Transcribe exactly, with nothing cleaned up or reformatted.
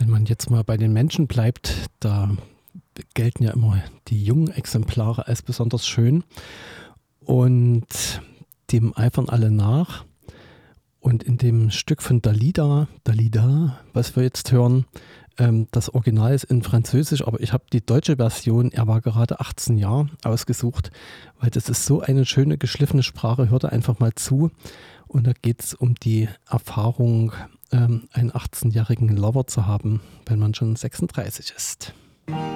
Wenn man jetzt mal bei den Menschen bleibt, da gelten ja immer die jungen Exemplare als besonders schön und dem eifern alle nach. Und in dem Stück von Dalida, Dalida, was wir jetzt hören, ähm, das Original ist in Französisch, aber ich habe die deutsche Version, er war gerade achtzehn Jahre, ausgesucht, weil das ist so eine schöne, geschliffene Sprache, hört einfach mal zu. Und da geht es um die Erfahrung, ähm, einen achtzehnjährigen Lover zu haben, wenn man schon sechsunddreißig ist.